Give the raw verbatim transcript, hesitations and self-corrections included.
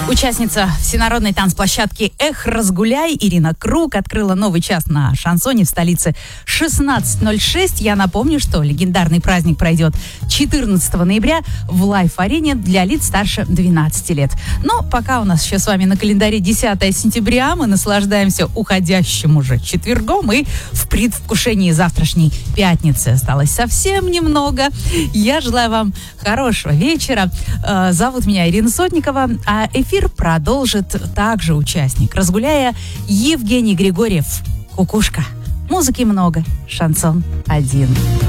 Участница всенародной танцплощадки «Эх, разгуляй» Ирина Круг открыла новый час на шансоне в столице шестнадцать ноль шесть. Я напомню, что легендарный праздник пройдет четырнадцатого ноября в лайф-арене для лиц старше двенадцати лет. Но пока у нас еще с вами на календаре десятое сентября, мы наслаждаемся уходящим уже четвергом и в предвкушении завтрашней пятницы. Осталось совсем немного. Я желаю вам хорошего вечера. Зовут меня Ирина Сотникова, а эфир продолжит также участник «Разгуляя» Евгений Григорьев. Кукушка. Музыки много, шансон один.